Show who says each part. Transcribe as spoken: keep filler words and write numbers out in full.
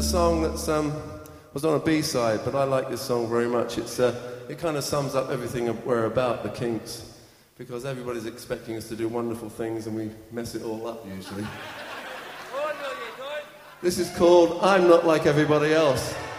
Speaker 1: song that's um, was on a B-side, but I like this song very much. It's uh, it kind of sums up everything we're about, the Kinks, because everybody's expecting us to do wonderful things and we mess it all up usually. This is called I'm Not Like Everybody Else.